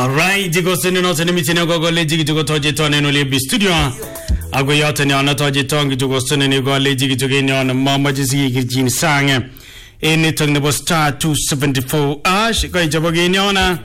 Alright, jiko sene no sene mitene go leji jiko toje tone no le studio. Ago yote ne ona toje tongi jiko sene ne go leji jiko ne ona mama jisi girjin sang. Ene tongne bo star 274 ash ko jabo ge ne ona.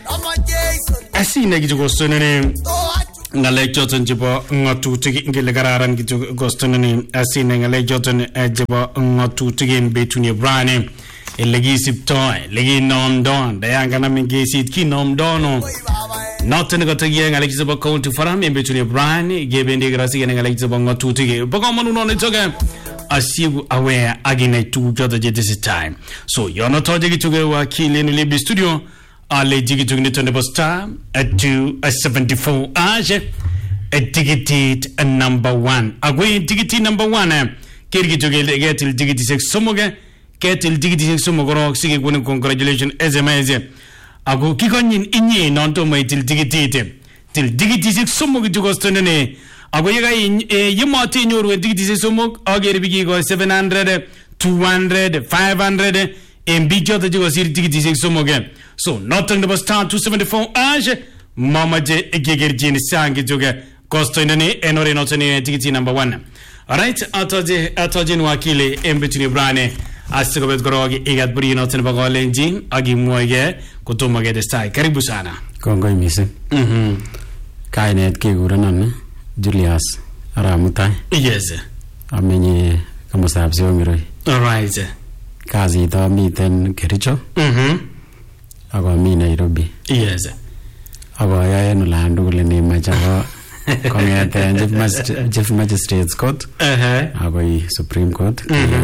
Asine jiko sene ne ngale joton jibo ngatu tigi ngele gararan jiko sene ne asine ngale joton jibo ngatu tigi betuni brane. Legi siptoy legi nom don dayanga na mingesit ki nom dono noten go tagi ngale kizo county faram in between brand gebende grasi ngale kizo ngotu tigi boko manu no toga asigu aware agine tu jodo je this time so you're not toje gituge wa kile ni libi studio ale jigi tugne tonde posta at 274 age a ticket number 1 agwe ticket number 1 kirgi tuge getil ticket 6 somoge Ketil digiti sumo goro sige gune congratulations SMS ago kikonyin inye nonto mai til digiti sik sumo gitu gostone ago yega yimati nyoru digiti sumo agere bigi go 700 200 500 MB joto jigo sir digiti sik sumo gen so nothing the star 274 age mama je gegerjin sangi joge gostone enore notene digiti number 1 alright atoje wakile embetini brane Astigobet gorogi igat burino tene bagolenjin agi moye kutumage destai karibu sana kongoi mise kainet kigurenan Julius Aramutai yes amenye kamosab Siongiroi alright kazi ito miten Kericho ako mi Nairobi yes ako yae nulandu kule ni macha kongete Chief Magistrates Court ako Supreme Court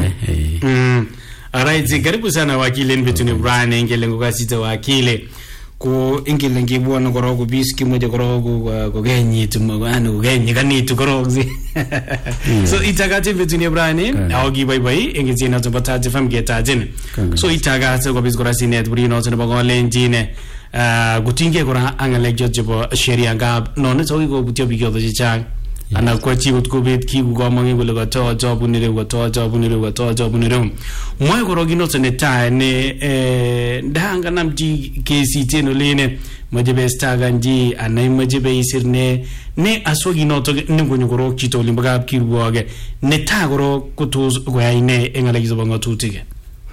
alright karibu sana wakile between Brian ngele ngokasita wakile ko ingile ngibona gorogo biski moja gorogo gogenyi tumagano gogenyi kanitu gorogo so itagate between Brian awgi bye bye ingizina tubataje famgetaje so itagate go bisgorasi net burino tene bagolenjine gutinge gora angale jojo sheria ngab none so go butyo bigyo chang ana kwachi gutko bet ki go mangi go lo to jobu ni go to jobu ni moy go rogino tene ta ne ndanga namji kesi teno lene majebe staganji anay majebe isirne ne asogi no to ngo nyoro kito limbaga ki boge ne ta goro kutu go ayne engala gizo bango tutige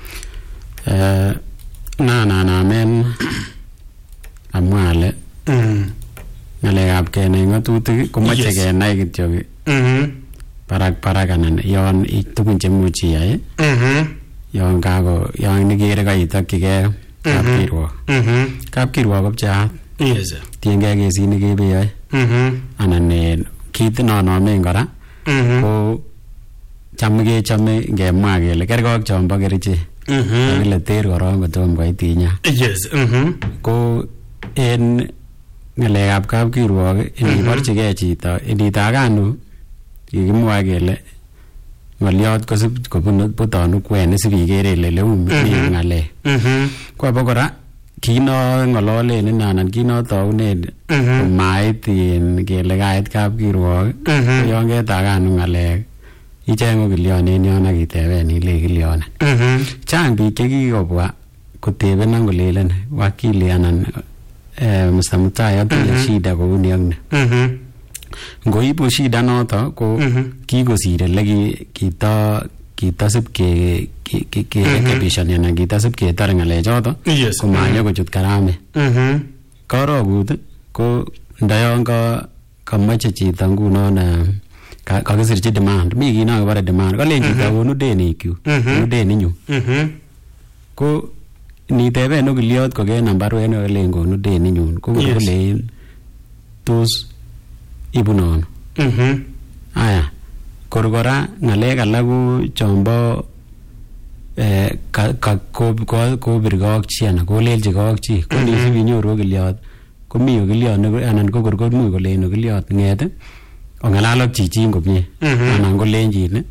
na men amwale ngalekab kenai ngatutik komache kenai kityo parak anan yon tugun chemuchi iyai yon nikere kaitakyigei kapkirwok kopcheat tiengei kesit nekebeyoe anan kit nonomen kora ko chame ngemwa kele kergei ak chombo kerichek kile ter korong kotom koit inya ko en ngalekab kapkirwok iniborchigei chito initaganu kikimwa kele ngoliot kosib kobun butonu kwen sibikere ile leu mi ngalek ko abokora kino ngololen inanan kino taunen mait in kele kait kapkirwok yon ketaganu ngalek icheng okilion en yon akiteben ile kilionen chang biik chekikobwa kotebenan kolelen wakili anan Mr. Mutai atinye shida kouni ak ni ngoibu shida noto ko kikosire legi kitasib ke rekebishani anan kitasib ketar ngalechoto komanyo kochut karame korogut ko ndayon kamache chito ngunon kakisirchi demand mi kino kibore demand kolen chito konu denikyu konu deninyu ko niteben okiliot ko ke nambaru en olen konu deninyun ko kolen tos ibunon aya korkora ngalek alak ko chombo kobirgei ak chi anan koleljigei ak chi ko nisib inyoru okiliot komi okiliot anan ko kor komuch kolen okiliot nget ongalal ak chichin komie anan kolenjin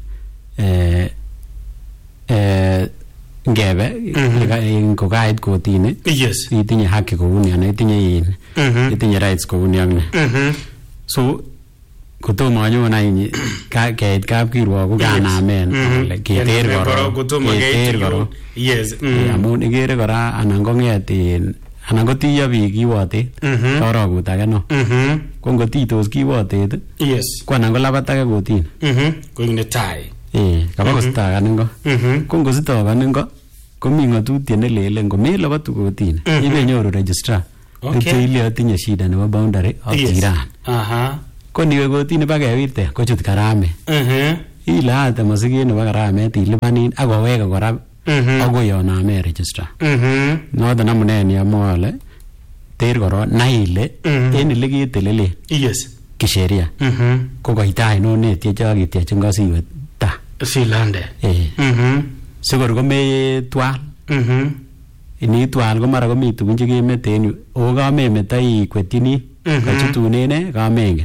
ngebe ko kait kotini itinye haki kouni anan itinye rights kouni ak ne so kotomo anyon any keit kapkirwok ko kanamen keter koro amun ikere kora anan konget anan ko tiyo biik kiwotet orogut age no ko ngotitos kiwotet yes ko anan ko labat age kotini ko ing netai kaba kostagan ingo ko ngositogan ingo komi ng'atutiet nelele ngomelabatu kotini ibenyoru registrar ite ile atinye shida nebo boundary of jiran ko niwe kotini bakewirte kochut karamet ilaate masiket nebo karamet ilipanin ak koweke kora akoi yoname registrar noton amune ni amwoe ale ter korok nai ile en ile ketelelen kisheria ko koita ainon netieche akitiechin kasiwe ta silande sikor kometwal initwal ko mara komi tugun chekemete en yu ako kamemetoi ikwetyini kachutunen kamengen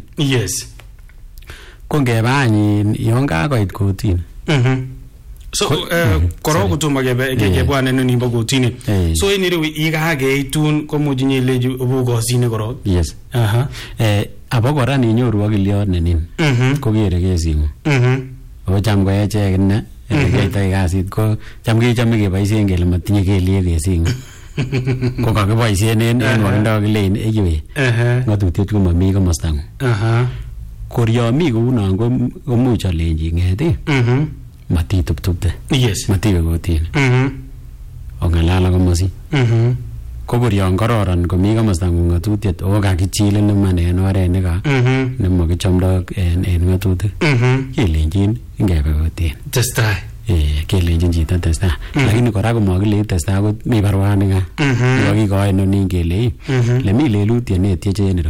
ko ngeba any yon kakoit kotini so korok kotomo kebwane nimbo kotini so en ireyu yekakeitun komuch inyelechi obokosine korok abokora ninyoru okiliot nenin kokere kesing'ung ako cham ko echek ine keitoi kasit ko cham kechome keboisien kele matinye keliek kesing'ung ko kakiboisien en wakindo kilein ekiwe ng'atutiet komami komostang'ung kor yon mi kounon komuch alenji ng'et matituptupte matiwe kotini ong'alal ak komosin ko kor yon kororon komi komostang'ung ng'atutiet ako kakichilin iman en oret nemakichomdo en ng'atutik kelenjin ngebe kotini testai kelenjin chito testai lakini kora komakilei testai ko mi barwani ka nekakikoin nonin kelei le mi lelutiet netieche en iro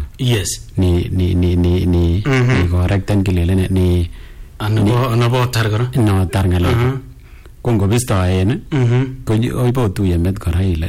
ni correcten kilelen ni anabo tar kora no tar ng'alek ko ngobistoen ko ibotuye met kora ile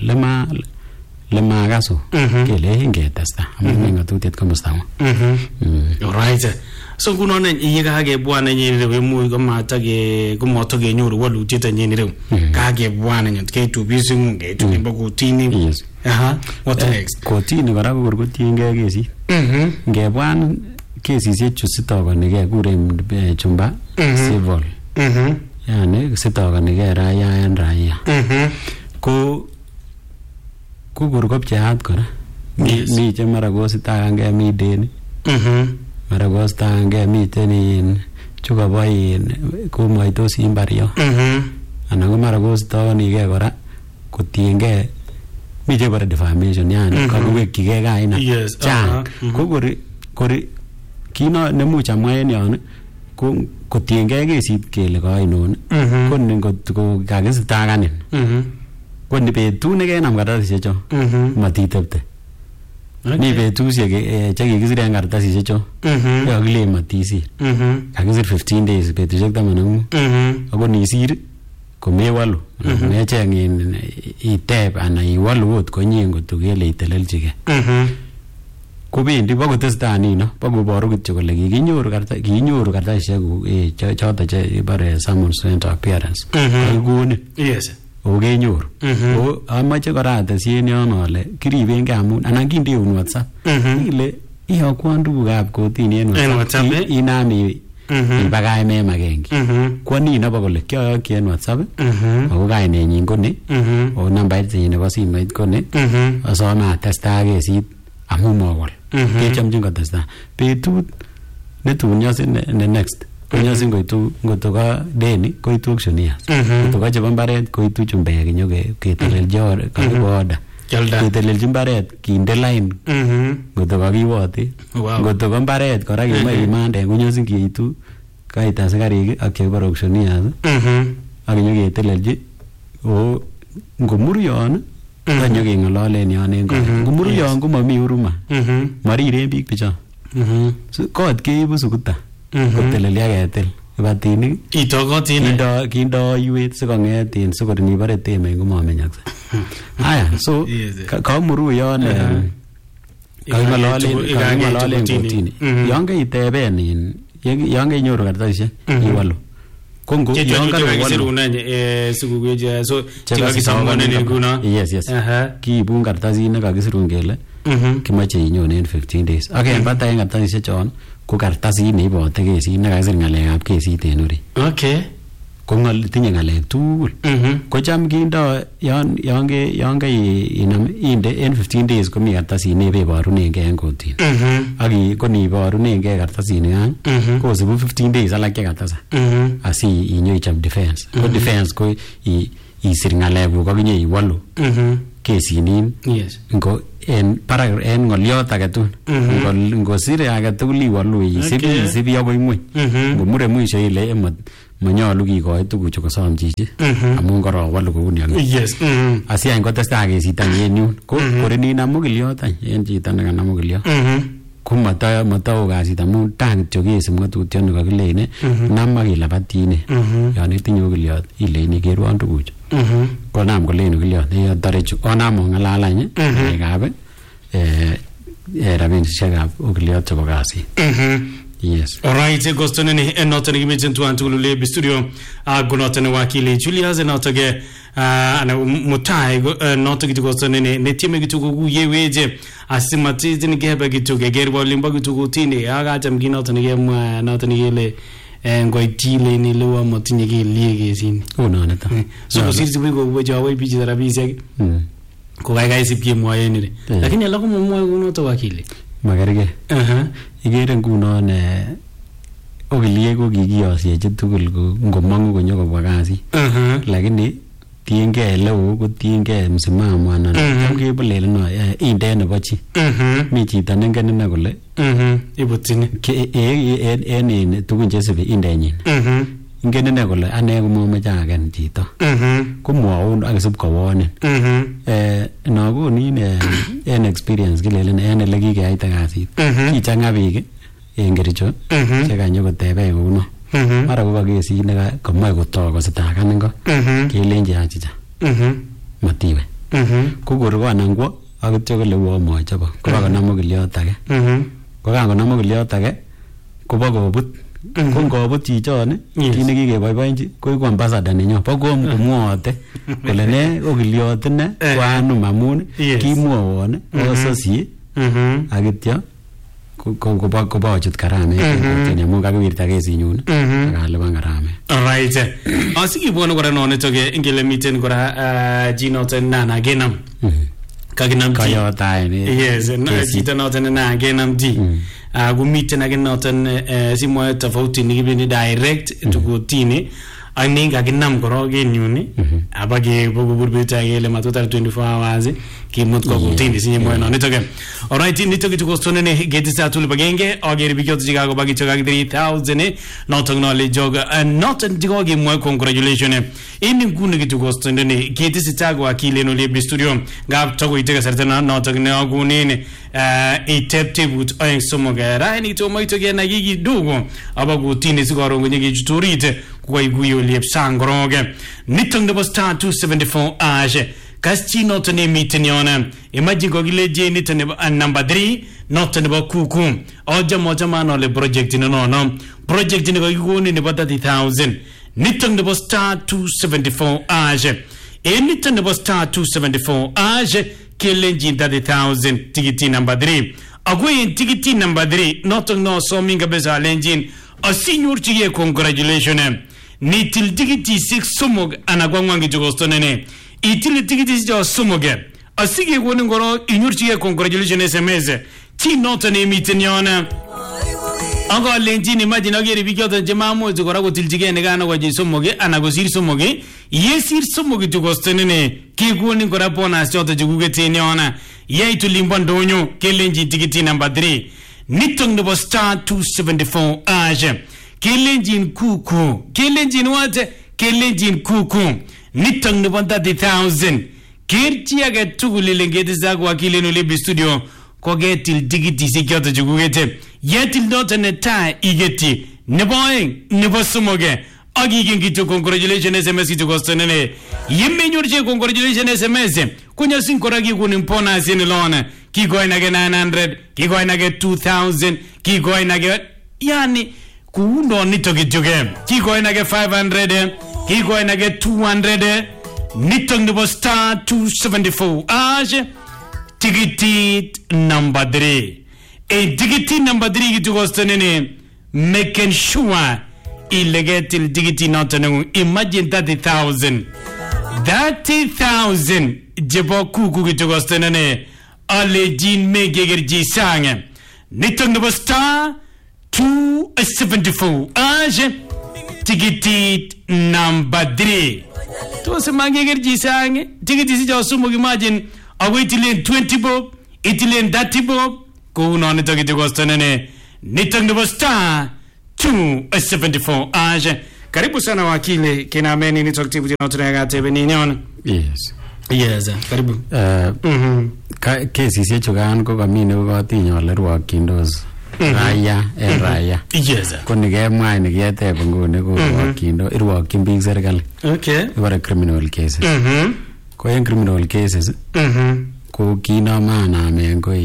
lemakasu kele ngetesta amun ng'atutiet komostang'ung alright so ngunon yekakebwane nyinirew imuch komotokenyoru walutiet nyinirew kakebwane nyot keitubising'ung keitubimbo kotini what next kotini kora ko kor kotiengei kesit ngebwan kesisiek chu sitokonigei kuren chumba civil yani sitokonigei raia en raia ko kor kopcheat kora mi che mara kositagangei mi deni mara kositagangei miten in chukobo in komoitos imbario anan ko mara kositokonigei kora kotiengei mi chebore defamation yani kakiwekyigei kaina chang ko kor kino nemuch amwa en yon ko kotiengei kesit kele kainon ko ngot ko kakisitaganin ko ni betut nekenam kartasisiek cho matitepte mi betusiek chekikisiren kartasisiek cho kakile matisir kakisir 15 days betusiek 15 ako nisir komewalu mecheng iteb anan iwalu ot konyin koto kele itelelchigei kobendi bakotestai nino bakoboru kityo kole kikinyoru kartasisiek choto chebore summons and appearance kakikonin o kenyoru o amache kora atesien yon ale kiribengei amun anan kindeun WhatsApp ile iyokwon tugukab kotini en WhatsApp inam ibakach memakengi kwa nino bo kole kioyokyi en WhatsApp ako kainenyin ko ni ako nambait nyin nebo simoit ko ni asome atestai kesit amun mowol kechomchin kotestai betut netun nyosin ne next konyosin koitu ngoto ka deni koitu auctioneers ngoto ka chebo mbaret koitu chumbek nyo ketelelji order ketelelji mbaret kinde line ngoto ka kiwote ngoto ka mbaret kora kemoe imande konyosin keitu kait asikarik ak chekibore auctioneers ak nyo ketelelji o ngomuryon tanyo keng'ololen yon en kora ngomuryon komami huruma mariren biik bichon kot keibu sukuta koteleli aketil kibatinik kindo iwet sikong'etin sikor nibore temeny komamenyokse haya so kamuruyon kaking'ololen kotini yon keiteben yon kenyoru kartasisiek iwalu kongo yon kiibun kartasit nekakisirun kele kimoche inyon en 15 days ak en bata en kartasisiek chon ko kartasit neibote kesit nekakisir ng'alekab kesit en orit ko tinye ngalek tugul ko cham kindo yon ke inde en 15 days komi kartasini beborunengei en kotini ak ko niborunengei kartasini kan kosibu 15 days alak che katasa asi inyoicham defense ko defense ko isir ngalekuk ak inye iwalu kesinin ngo en parak en ngoliot age tugul ngosire age tugul iwalu isibi akoi ngweny ngomure mwisho ile manyalu kikoi tuguchu kosom chichi amun korowalu kouni asiany kotestai kesitan en yun ko korenin amu kiliot en chito nekanamu kiliot ko matao kasit amun ta kityo kesib ng'atutioni kakilene nam ak ilabatine yon itinye okiliot ileini kerwon tuguchu konam kolen okiliot tore chu onam ong'alalany ng'alekab rabinishekab okiliot chebo kasit. Yes. Alright, Gostonene noton kimechen tuan tulule bistudio gunoton wakili Julius notoge ana mutai noto gitu Gostonene netieme gitu ku yeweje asimati tin gebe gitu gerbo limba gitu kutini aga jam ginoton ge noton yele ngoitile ni lewa motinye ge liege sin nonata so sirsi bigo bojawe biji rabise ko ga isipie moyenire lakini alako moyo gunoto wakili magerge igere ngunon okilie ko kikiyosiechi tugul ngomangu konyo kobwa kasit lakini tiengei eleo ko tiengei msimamo anan tam kebuleleno inde nebo chi mi chito nengen ine kole ibutini en tugun chesibi indenyin ingen ine kole ane komomoche agen chito komwoun akisib kowonin nakonin en experience kilelen en ele kikeyaita kasit kichang'a biik en Kericho chekanyo kotebe kouno mara ko kakesit nekamoe kotoi kositakan ingo kelenji achicha matiwe ko kor koanan kwo akityo kole wo mochobo koba konam okiliot age ko kangonam okiliot age kobo kobut ko ngobut chichon kit nekikeboiboenchi koiku ambassador nenyo bo komwote kole ne okiliot ine koanum amun kimwowon ososie akityo kobo ochut karamet amun kakiwirta kesinyun akalipan karamet. Alright. Asikibwone kora nonitoke ingele miten kora jinoten nana genam kaginam di yes chito noton na genam di gumiten age noton simoe tofauti nikibini direct tukutini ani kaginam koro genyuni abage boburbita gele matotar 24 hours kimut ko kutini sinimoe nonitoke. Alright, nitoke tukostonene getisa tulibagenge agere bigyo jigago bagi choga 3000 noton knowledge joga noton jigoge mo congratulations in ngune kitukostonene getisa tago akile no le studio gab togo itega sartana noton ne agunene iteptebut oyen somogera ni to moitoge na gigi dugo abagutini sigorongo nyege juturite kwa iguyo liep sangroge nitung de star 274 age kasti note ne miteniona imagine ko gileje ni tene number 3 note ne kuku oja moja mano le project no project ne ko yuni ne bata 3000 nitung de star 274 age nitung de star 274 age kelenji da 1000 tikiti number 3 agwe tikiti number 3 note no so minga beza lenjin a senior chiye congratulations ni til tikiti 6 sumog anagwangwangi jogostonene itili tikiti jo sumoge asige woni ngoro inyurchiye congratulations SMS ti note ne miteniona aga lenjini imagine agere bigyoto jemamo zikora gotiljige ne gana gwaje sumoge anagosir sumoge yesir sumoge jogostonene kigoni ngora bonus joto juguge teniona yaitu limbo ndonyo kelenji tikiti number 3 nitong nebo star 274 age kelenjin kuku kelenjin wate kelenjin kuku nitong nebo 30,000 kerchi age tugulile ngetiza kwa kile no le studio ko getil digiti sikyoto jugugete yetil note ne ta igeti nebo nebo sumoge agi ngito congratulations SMS to gostonene yemenyorche congratulations SMS kunya sinkoragi kunimpona asinilona kigoina ge 900 kigoina ge 2000 kigoina ge yani kuundo nitoke joge kigoina ge 500 kigoina ge 200 nitong nebo star 274 age tikiti number 3 tikiti number 3 gitu gostonene making sure ile ketil tikitit noton nengung. Imagine 30,000 jebo kuku kichokostenene alejin megegerji sange nitok nebo star 274 aje tikitit number 3 tose magegerji sange tikitit sijo sumo. Imagine ago itilen 20 bob itilen 30 bob kuno nitok kichokostenene nitok nebo star 274 aje. Karibu sana wakili kinameni nitok tibu tinotunega tebe ninyon. Yes, karibu. Kesisiek chukan ko kamine ko katinyo rwokchindos raya en raya. Yes. Ko nikemwa niketeb nguni ko rwokchindo irwokchin biik serikali. Okay. Ibare criminal cases. Ko en criminal cases ko kinamamen ko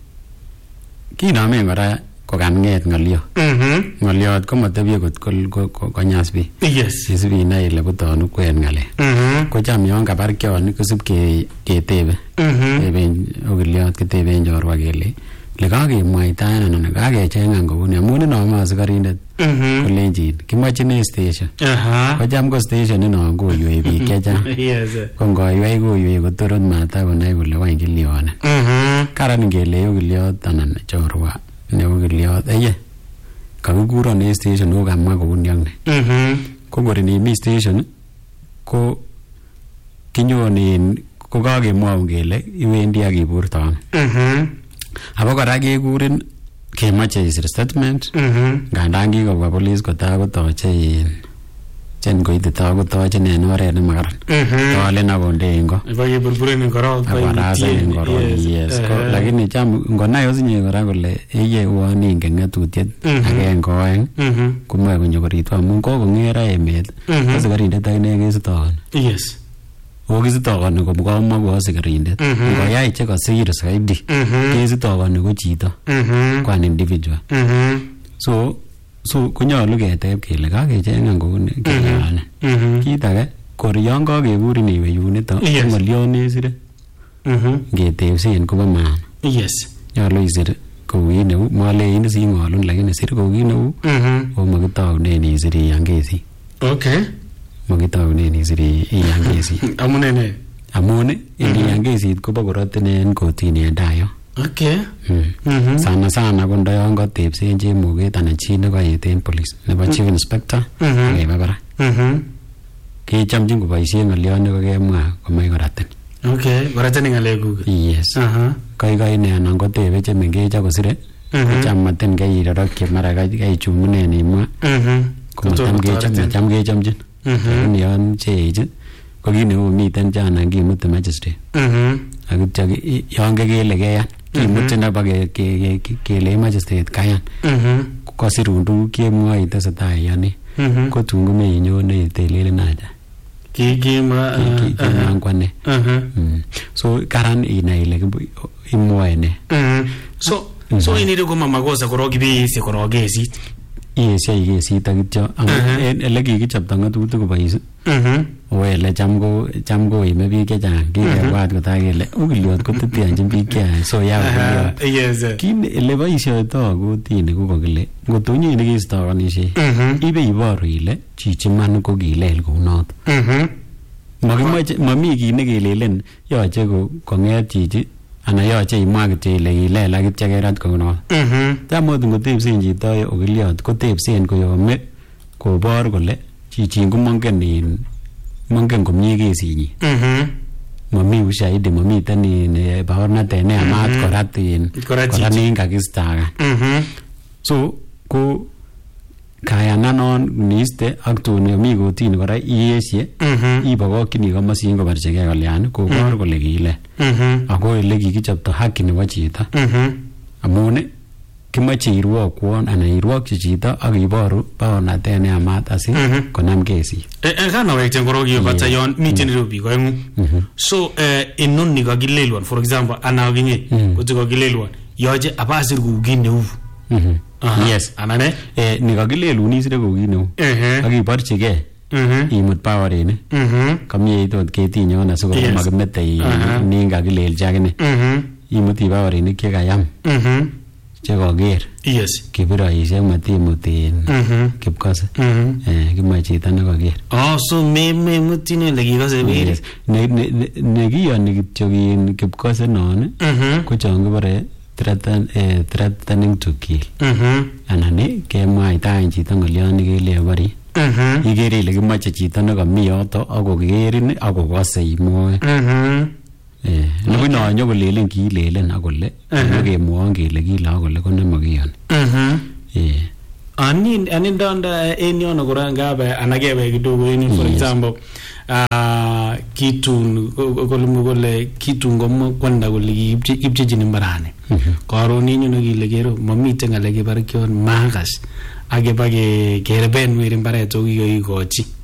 kinamen kora kokanget ng'olyo. Ng'olyot ko matebye kot konyas biik. Yes. Isib inai ile butonu kwen ng'alek. Ko cham yon kabar kion kosib ketebe. Teben okilyot keteben chorwa kele kakemwaitaen anan kakecheng'an kouni amun inome asikarindet kolenjin kimochine station. Ko cham ko station inon koywei biik chechang. Ko ngoywei koywei kotorot matakonai kole wany kilyonen. Karan ngele okilyot anan chorwa ne okilyot eye kakikuron en station o kamwa kouni ak ne. Ko ngor inimi station ko kinyonen ko kakemwaun kele iwendi ak iburto ano. Abo kora kekurin kemoche isir statement ngandan kikobwa police kotakotoche chen koitita kotochen en oret nemakaran. Tolen akondein ko burburen korok akarasen korok. Yes. Lakini cham ngonai osinye kora kole eye uon ingen ng'etutiet agenge oeng komoe konyo koritwa amun kokong'era emet asikarindet akine kesitokoni. Yes. Okisitokoni komkamwa ko asikarindet. Ngoyai che kasir saidi kesitokoni ko chito ko an individual. So konyolu keteb kele kakecheng'an kouni kele kit age kor yon kakekurin iwe yunito ng'olyon nesire ngetebsen kobo maana. Yes. Nyolu isir kou kit neu malein sing'olun lakini sir kou kit neu o makitounen isir iyan kesit. Okay. Makitounen isir iyan kesit. Amune ne? Amun iniyan kesit kobo korotin en kotini en tayo. Okay. Sana ko ndayon katebsen chemoget anan chi nekayet en police nebo chief inspector akeba barak. Kechomchin koboisien ng'olyon nekakemwa komach koratin. Okay, koratin ng'alekuk. Yes. Kaikai ne anan kotebe chemengech akosire kocham matin kairorokyi mara kaichumunen imwa komatam kechomchin. Lakini yon cheech ko kit neu miten chana kimuti magistrate akityo yon kekele keyan kimutin aba kele magistrate kayan kosirun tuguk chemwoe itesetai iyoni ko tun komeinyone itelelen aja kikimangwane. So karan inai ile imwoe ne. So inire koma makosa korok ibeisi korok kesit. Iyesiai kesit akityo ele kikichopto ng'atutik kobois o ele cham koime biik chechang kikebwat kotaa kele okilyot koteteanchin biik chechang so yaa okilyot. Kit ele boisioto kotini ko kokile ngot onyone keistokonishe ibe iboru ile chichi man ko kilel kounoto. Mami kit nekelelen yoche kong'et chichi anan yoche imwa kityo ile kilel akityo kerat kounoto. Cham ot ngotebsen chito okilyot kotebsen koyome kobor kole chichin komongen komie kesinyin. Mami ushahidi mamiten baornatet neyamat koratin kakistakan. So ko kayananon niiste ak tun yomi kotini kora iyesye ibokokyini komosin kobarchigei kolyan kobor kole kilel ako ele kikichopto haki nebo chito amun kimoche irwokwon anan irwokyi chito ak iboru baornatet neyamat asi konam kesit. Kanawekten korok yobata yon miten ireu biik oeng'u. So inoni kakilelwan for example ana okinye koto kakilelwan yoche abasir kou kit neu. Yes. Anane ni kakilelun isire kou kit neu ak iborchigei imut baorinik kamie itot ketinyon asikobit makimete nin kakilelchi akine imuti baorinik chekayam chekaker yes kibiraishek matimutin kipkose kimoche chito nekaker so memutin ole kikose biik nekiyoni kityo kin kipkose non ko chon kibore threatening to kill anan kemwaitaen chito ngolion kele bari ikere ile kimoche chito nekami yoto akokerin akokose imwoe nobino nyokolelen kilelen akole kemwoon kele kile akole konemakiyoni ani ndonda en yono kora ngabe anakebe kidogo en for example kitun kole kitun komo kwenda kole ipchejini mbarani karon inyo kile kero mamite ngale kebarkion magas age bage kerben weri mbaret okikochi